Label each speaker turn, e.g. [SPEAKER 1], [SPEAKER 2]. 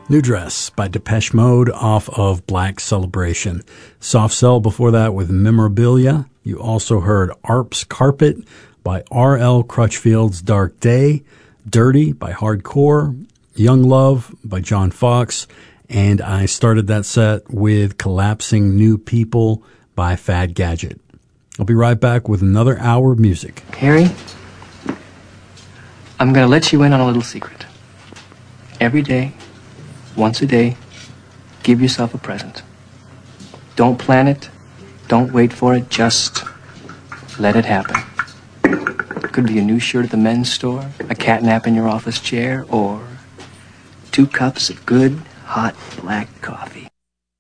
[SPEAKER 1] New Dress by Depeche Mode off of Black Celebration. Soft Cell before that with Memorabilia. You also heard Arp's Carpet by R.L. Crutchfield's Dark Day, Dirty by Hardcore, Young Love by John Fox, and I started that set with Collapsing New People by Fad Gadget. I'll be right back with another hour of music.
[SPEAKER 2] Harry, I'm going to let you in on a little secret. Every day, once a day, give yourself a present. Don't plan it. Don't wait for it. Just let it happen. It could be a new shirt at the men's store, a cat nap in your office chair, or 2 cups of good, hot, black coffee.